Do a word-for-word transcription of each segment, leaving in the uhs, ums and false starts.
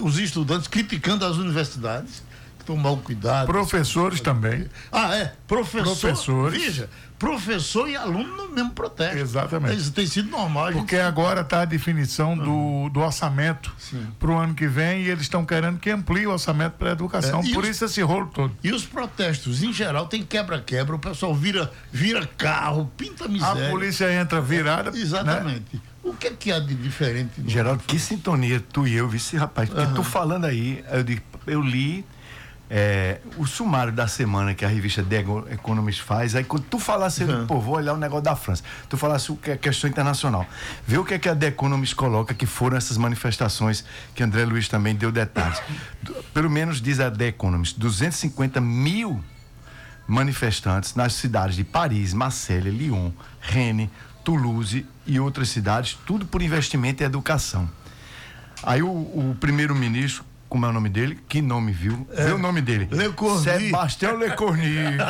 os estudantes criticando as universidades, que estão mal cuidados. Professores também. Ah, é. Professor, Professores. Veja, professor e aluno no mesmo protesto. Exatamente. Isso tem sido normal. Porque gente... agora está a definição do, do orçamento para o ano que vem e eles estão querendo que amplie o orçamento para a educação. É, Por os... isso esse rolo todo. E os protestos, em geral, tem quebra-quebra, o pessoal vira, vira carro, pinta miséria. A polícia entra virada. É, exatamente. Né? O que é que há de diferente? Geraldo, que sintonia tu e eu, vice, rapaz. Porque uhum. tu falando aí, eu, eu li é, o sumário da semana que a revista The Economist faz. Aí quando tu falasse, uhum. pô, vou olhar o negócio da França. Tu falasse o que é questão internacional. Vê o que é que a The Economist coloca, que foram essas manifestações que André Luiz também deu detalhes. Pelo menos diz a The Economist, duzentos e cinquenta mil manifestantes nas cidades de Paris, Marselha, Lyon, Rennes, Toulouse e outras cidades, tudo por investimento em educação. Aí o, o primeiro-ministro, como é o nome dele? Que nome, viu? É, Vê o nome dele. Lecornu. Sebastião Lecornu.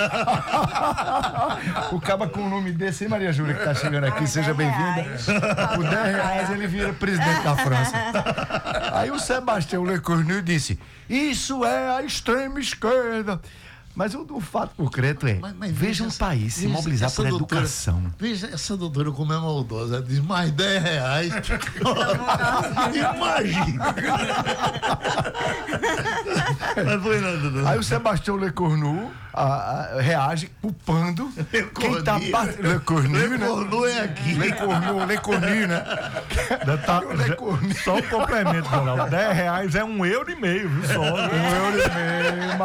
O caba com o nome desse, hein, Maria Júlia, que está chegando aqui, seja bem-vinda. Por dez reais ele vira presidente da França. Aí o Sebastião Lecornu disse, isso é a extrema esquerda. Mas o, o fato concreto é, mas, mas veja um essa, país se mobilizar por doutora, educação. Veja essa doutora como é maldosa, ela diz mais dez reais. Imagina. Mas foi nada, Aí o Sebastião Lecornu a, a, reage culpando quem está participando. Lecornu, né? Lecornu é aqui. Lecornu, Lecornu, né? Tá, Lecornu. Só um complemento, Ronaldo. dez reais é um euro e meio, viu? Só um euro e meio,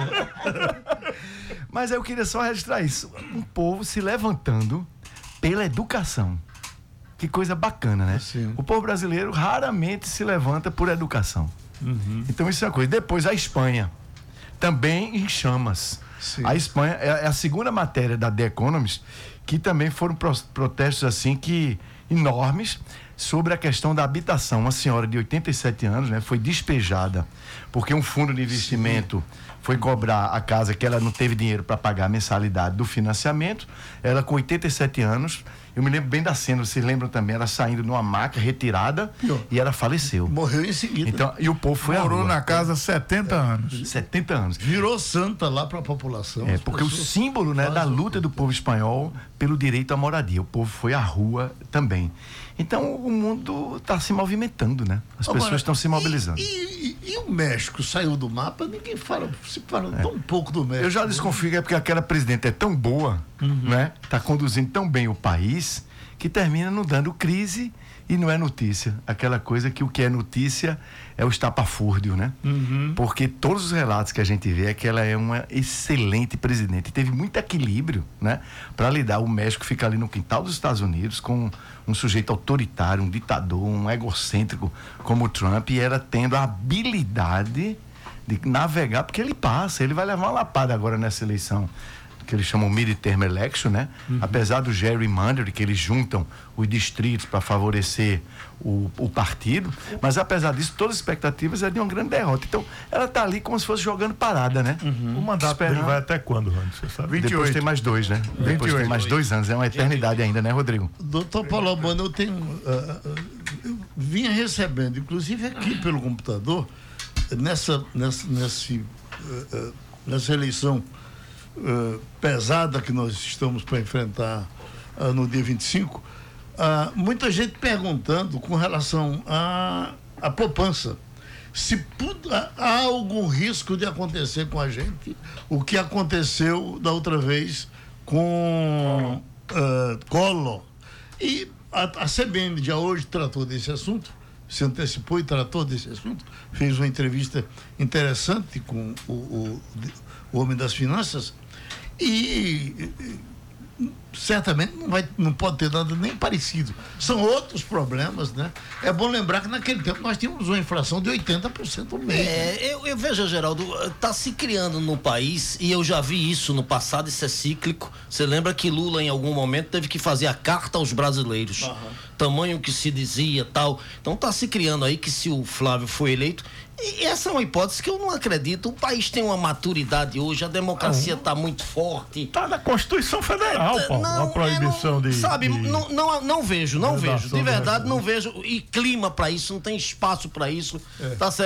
Major. Mas eu queria só registrar isso. Um povo se levantando pela educação. Que coisa bacana, né? Sim. O povo brasileiro raramente se levanta por educação. Uhum. Então isso é uma coisa. Depois a Espanha, também em chamas. Sim. A Espanha é a segunda matéria da The Economist, que também foram protestos assim que enormes sobre a questão da habitação. Uma senhora de oitenta e sete anos, né, foi despejada porque um fundo de investimento Sim. foi cobrar a casa que ela não teve dinheiro para pagar a mensalidade do financiamento. Ela com oitenta e sete anos, eu me lembro bem da cena, vocês lembram também, ela saindo numa maca retirada Pior. e ela faleceu. Morreu em seguida. Então, e o povo foi Morou à rua. na casa setenta é. anos. setenta anos. Virou santa lá para a população. É, porque o símbolo, né, da luta do povo espanhol pelo direito à moradia. O povo foi à rua também. Então o mundo está se movimentando, né? As Agora, pessoas estão se mobilizando. E, e, e o México saiu do mapa? Ninguém fala, se fala é. tão pouco do México. Eu já desconfio que é porque aquela presidente é tão boa, uhum. né? Está conduzindo tão bem o país, que termina não dando crise e não é notícia. Aquela coisa que o que é notícia é o estapafúrdio, né? Uhum. Porque todos os relatos que a gente vê é que ela é uma excelente presidente. Teve muito equilíbrio, né? Para lidar. O México fica ali no quintal dos Estados Unidos com um sujeito autoritário, um ditador, um egocêntrico como o Trump, e ela tendo a habilidade de navegar, porque ele passa, ele vai levar uma lapada agora nessa eleição que eles chamam midterm election, né? Uhum. Apesar do gerrymander, que eles juntam os distritos para favorecer o, o partido, mas apesar disso, todas as expectativas é de uma grande derrota. Então, ela está ali como se fosse jogando parada, né? Uhum. O mandato Esperando... dele vai até quando, Rony? Você sabe? vinte e oito. Depois tem mais dois, né? vinte e oito. Depois tem mais dois anos, é uma eternidade ainda, né, Rodrigo? Doutor Paulo Albano, eu tenho... Uh, eu vinha recebendo, inclusive aqui pelo computador, nessa, nessa, nesse, uh, uh, nessa eleição Uh, pesada que nós estamos para enfrentar uh, no dia vinte e cinco, uh, muita gente perguntando com relação à a, a poupança. Se pud- há algum risco de acontecer com a gente o que aconteceu da outra vez com uh, Collor. E a, a C B N já hoje tratou desse assunto, se antecipou e tratou desse assunto, fez uma entrevista interessante com o, o, o homem das finanças. E, e certamente não, vai, não pode ter nada nem parecido. São outros problemas, né? É bom lembrar que naquele tempo nós tínhamos uma inflação de oitenta por cento mesmo. É, eu, eu vejo, Geraldo, está se criando no país, e eu já vi isso no passado, isso é cíclico. Você lembra que Lula em algum momento teve que fazer a carta aos brasileiros, uhum. tamanho que se dizia, tal. Então está se criando aí que se o Flávio for eleito, e essa é uma hipótese que eu não acredito. O país tem uma maturidade hoje, a democracia está muito forte. Está na Constituição Federal, Paulo, não, a proibição não, de... Sabe, de... Não, não, não vejo, não vejo. De verdade, de... não vejo. E clima para isso, não tem espaço para isso. É. Tá certo?